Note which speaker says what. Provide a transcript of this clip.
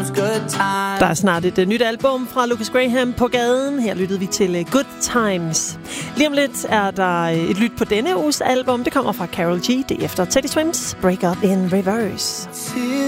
Speaker 1: Der er snart et nyt album fra Lucas Graham på gaden. Her lyttede vi til Good Times. Lige om lidt er der et lyt på denne uges album. Det kommer fra Karol G. Det er efter Teddy Swims Break Up in Reverse.